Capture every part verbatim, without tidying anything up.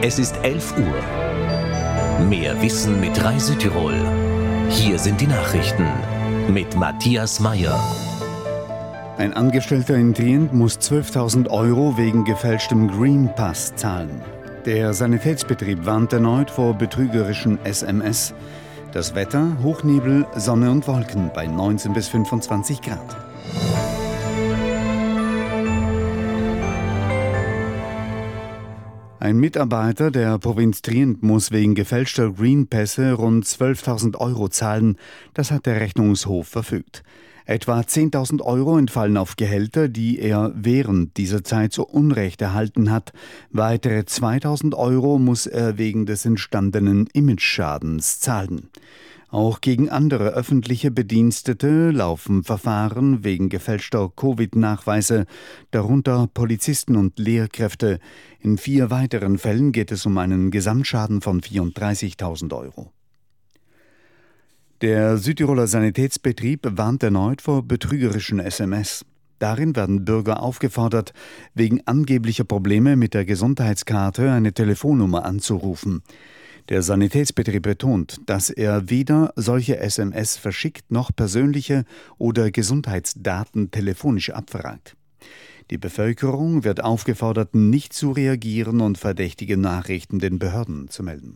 Es ist elf Uhr. Mehr Wissen mit Reise Tirol. Hier sind die Nachrichten mit Matthias Meyer. Ein Angestellter in Trient muss zwölftausend Euro wegen gefälschtem Green Pass zahlen. Der Sanitätsbetrieb warnt erneut vor betrügerischen S M S. Das Wetter: Hochnebel, Sonne und Wolken bei neunzehn bis fünfundzwanzig Grad. Ein Mitarbeiter der Provinz Trient muss wegen gefälschter Green-Pässe rund zwölftausend Euro zahlen. Das hat der Rechnungshof verfügt. Etwa zehntausend Euro entfallen auf Gehälter, die er während dieser Zeit zu Unrecht erhalten hat. Weitere zweitausend Euro muss er wegen des entstandenen Imageschadens zahlen. Auch gegen andere öffentliche Bedienstete laufen Verfahren wegen gefälschter Covid-Nachweise, darunter Polizisten und Lehrkräfte. In vier weiteren Fällen geht es um einen Gesamtschaden von vierunddreißigtausend Euro. Der Südtiroler Sanitätsbetrieb warnt erneut vor betrügerischen S M S. Darin werden Bürger aufgefordert, wegen angeblicher Probleme mit der Gesundheitskarte eine Telefonnummer anzurufen. Der Sanitätsbetrieb betont, dass er weder solche S M S verschickt noch persönliche oder Gesundheitsdaten telefonisch abfragt. Die Bevölkerung wird aufgefordert, nicht zu reagieren und verdächtige Nachrichten den Behörden zu melden.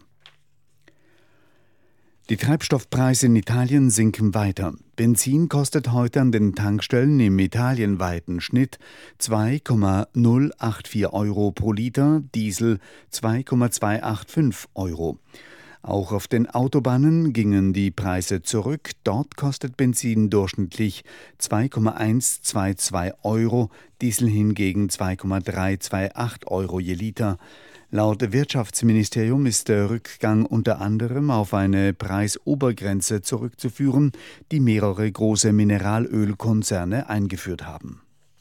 Die Treibstoffpreise in Italien sinken weiter. Benzin kostet heute an den Tankstellen im italienweiten Schnitt zwei Komma null vier Euro pro Liter, Diesel zwei Komma zweihundertfünfundachtzig Euro. Auch auf den Autobahnen gingen die Preise zurück. Dort kostet Benzin durchschnittlich zwei Komma hundertzweiundzwanzig Euro, Diesel hingegen zwei Komma dreihunderachtundzwanzig Euro je Liter. Laut Wirtschaftsministerium ist der Rückgang unter anderem auf eine Preisobergrenze zurückzuführen, die mehrere große Mineralölkonzerne eingeführt haben.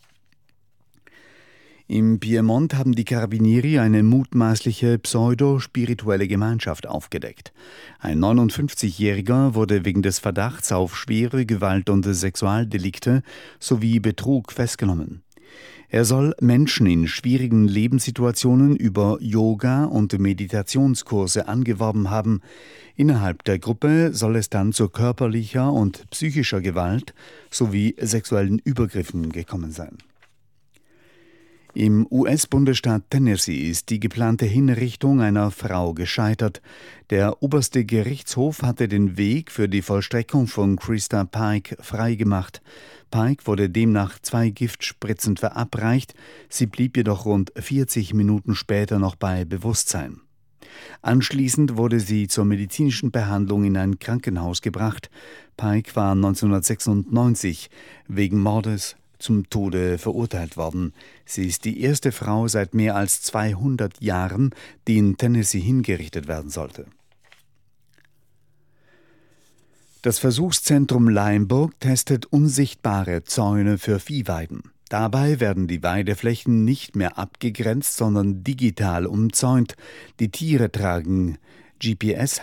Im Piemont haben die Carabinieri eine mutmaßliche pseudo-spirituelle Gemeinschaft aufgedeckt. Ein neunundfünfzigjähriger wurde wegen des Verdachts auf schwere Gewalt- und Sexualdelikte sowie Betrug festgenommen. Er soll Menschen in schwierigen Lebenssituationen über Yoga- und Meditationskurse angeworben haben. Innerhalb der Gruppe soll es dann zu körperlicher und psychischer Gewalt sowie sexuellen Übergriffen gekommen sein. Im U S-Bundesstaat Tennessee ist die geplante Hinrichtung einer Frau gescheitert. Der oberste Gerichtshof hatte den Weg für die Vollstreckung von Krista Pike freigemacht. Pike wurde demnach zwei Giftspritzen verabreicht. Sie blieb jedoch rund vierzig Minuten später noch bei Bewusstsein. Anschließend wurde sie zur medizinischen Behandlung in ein Krankenhaus gebracht. Pike war neunzehnhundertsechsundneunzig wegen Mordes zum Tode verurteilt worden. Sie ist die erste Frau seit mehr als zweihundert Jahren, die in Tennessee hingerichtet werden sollte. Das Versuchszentrum Leimburg testet unsichtbare Zäune für Viehweiden. Dabei werden die Weideflächen nicht mehr abgegrenzt, sondern digital umzäunt. Die Tiere tragen G P S